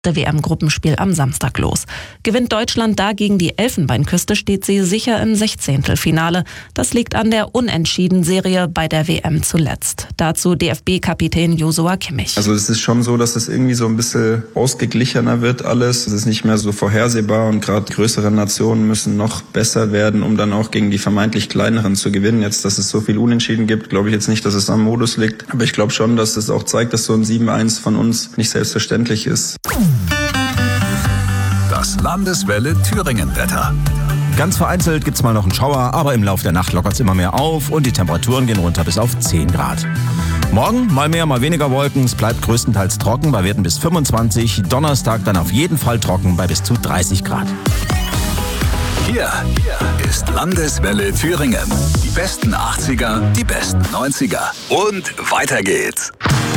WM-Gruppenspiel am Samstag los. Gewinnt Deutschland da gegen die Elfenbeinküste, steht sie sicher im 16. Das liegt an der Unentschieden-Serie bei der WM zuletzt. Dazu DFB-Kapitän Joshua Kimmich. Also es ist schon so, dass es irgendwie so ein bisschen ausgeglichener wird alles. Es ist nicht mehr so vorhersehbar und gerade größere Nationen müssen noch besser werden, um dann auch gegen die vermeintlich kleineren zu gewinnen. Jetzt, dass es so viel Unentschieden gibt, glaube ich jetzt nicht, dass es am Modus liegt. Aber ich glaube schon, dass es auch zeigt, dass so ein 7-1 von uns nicht selbstverständlich ist. Das Landeswelle Thüringen-Wetter. Ganz vereinzelt gibt's mal noch einen Schauer, aber im Laufe der Nacht lockert's immer mehr auf und die Temperaturen gehen runter bis auf 10 Grad. Morgen mal mehr, mal weniger Wolken. Es bleibt größtenteils trocken bei Werten bis 25. Donnerstag dann auf jeden Fall trocken bei bis zu 30 Grad. Hier ist Landeswelle Thüringen. Die besten 80er, die besten 90er. Und weiter geht's.